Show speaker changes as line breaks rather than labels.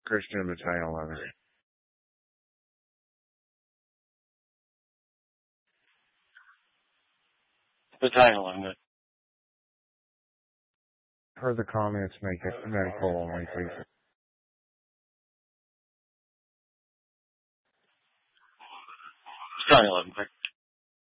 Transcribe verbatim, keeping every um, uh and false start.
Christian, the title of it.
The title of it.
Per the comments, make it medical only, please.
Starting eleven, quick.